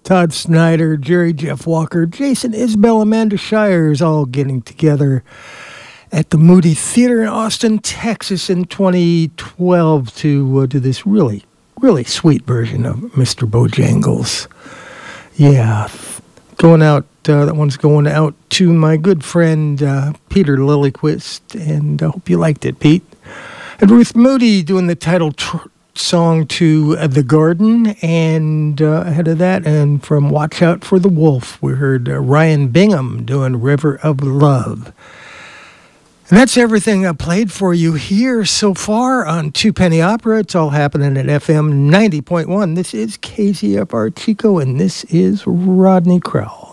Todd Snyder, Jerry Jeff Walker, Jason Isbell, Amanda Shires all getting together at the Moody Theater in Austin, Texas in 2012 to do this really, really sweet version of Mr. Bojangles. Yeah, going out, that one's going out to my good friend Peter Lillyquist, and I hope you liked it, Pete. And Ruth Moody doing the title song to The Garden, and ahead of that, and from Watch Out for the Wolf, we heard Ryan Bingham doing River of Love. And that's everything I played for you here so far on Two Penny Opera. It's all happening at FM 90.1. This is KZFR Chico, and this is Rodney Crowell.